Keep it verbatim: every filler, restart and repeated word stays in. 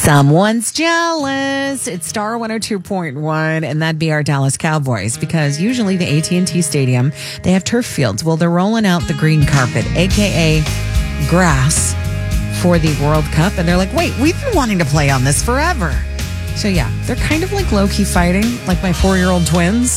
Someone's jealous. It's Star one oh two point one, and that'd be our Dallas Cowboys, because usually the A T and T Stadium, they have turf fields. Well, they're rolling out the green carpet, a k a grass, for the World Cup, and they're like, wait, we've been wanting to play on this forever. So yeah, they're kind of like low-key fighting, like my four-year-old twins.